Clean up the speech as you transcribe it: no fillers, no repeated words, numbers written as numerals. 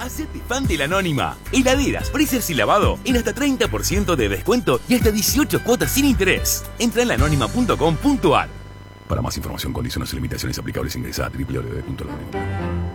Hacete fan de la Anónima. Heladeras, freezers y lavado en hasta 30% de descuento y hasta 18 cuotas sin interés. Entra en laanónima.com.ar. Para más información, condiciones y limitaciones aplicables ingresa a www.laanónima.com.